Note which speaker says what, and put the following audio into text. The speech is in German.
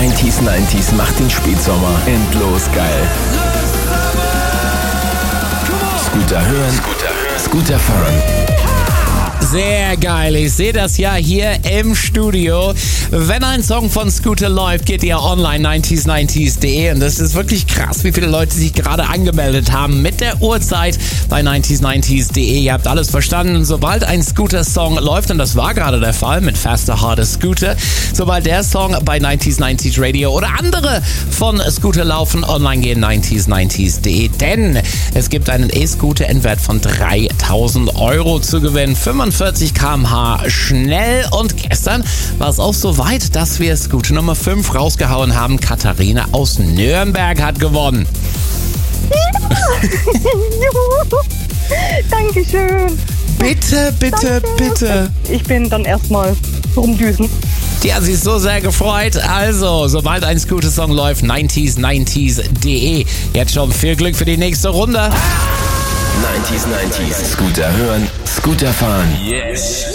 Speaker 1: 90s macht den Spätsommer endlos geil. Scooter hören, Scooter fahren.
Speaker 2: Sehr geil, ich sehe das ja hier im Studio. Wenn ein Song von Scooter läuft, geht ihr online 90s90s.de und das ist wirklich krass, wie viele Leute sich gerade angemeldet haben mit der Uhrzeit bei 90s90s.de. Ihr habt alles verstanden, sobald ein Scooter-Song läuft, und das war gerade der Fall mit Faster, Harder, Scooter, sobald der Song bei 90s90s Radio oder andere von Scooter laufen, online gehen 90s90s.de, denn es gibt einen E-Scooter-Endwert von 3.000 Euro zu gewinnen, 45 km/h schnell, und gestern war es auch so weit, dass wir Scooter Nummer 5 rausgehauen haben. Katharina aus Nürnberg hat gewonnen.
Speaker 3: Ja. Dankeschön.
Speaker 2: Bitte, bitte,
Speaker 3: Danke.
Speaker 2: bitte.
Speaker 3: Ich bin dann erstmal rumdüsen.
Speaker 2: Die hat sich so sehr gefreut. Also, sobald ein Scooter-Song läuft, 90s90s.de. Jetzt schon viel Glück für die nächste Runde.
Speaker 1: 90s, Scooter hören, Scooter fahren. Yes!